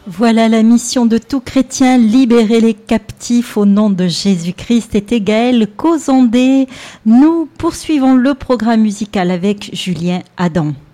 Voilà la mission de tout chrétien, libérer les captifs au nom de Jésus-Christ. C'était Gaël Cozandé. Nous poursuivons le programme musical avec Julien Adam.